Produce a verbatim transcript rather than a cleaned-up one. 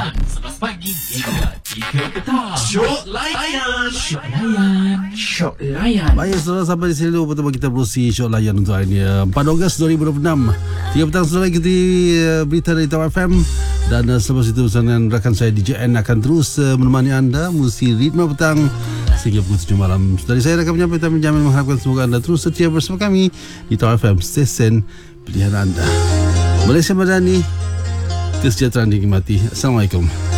Siang sebelas pagi hingga tiga petang. Syok layan. Syok layan. Syok layan. Baik, saudara, sampai di sini dulu pertemuan kita berusi Syok Layan untuk hari ini, empat Ogos dua ribu dua puluh enam. Tiga petang saudara, kita uh, berita dari Tawar F M. Dan uh, selepas itu dengan rakan saya D J N akan terus uh, menemani anda musi ritme petang sehingga pukul tujuh malam. Dari saya rakan penyampaian menjamin mengharapkan semoga anda terus setia bersama kami di Tawar F M, stesen pilihan anda. Malaysia Madani, kesejahteraan dinikmati. Assalamualaikum.